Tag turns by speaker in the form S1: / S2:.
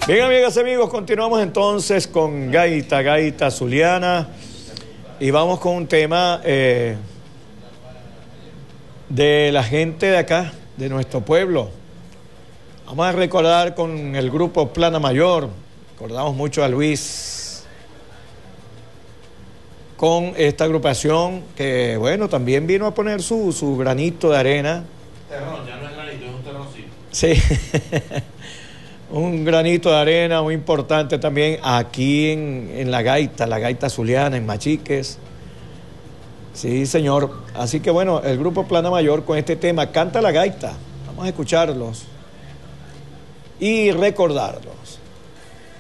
S1: Bien, amigas y amigos, continuamos entonces con Gaita Zuliana y vamos con un tema de la gente de acá, de nuestro pueblo. Vamos a recordar con el grupo Plana Mayor, recordamos mucho a Luis con esta agrupación que, bueno, también vino a poner su granito de arena.
S2: Terrón, ya no es granito, es un terroncito.
S1: Sí. Un granito de arena muy importante también aquí en la gaita zuliana, en Machiques. Sí, señor. Así que bueno, el grupo Plana Mayor con este tema, Canta la Gaita. Vamos a escucharlos y recordarlos.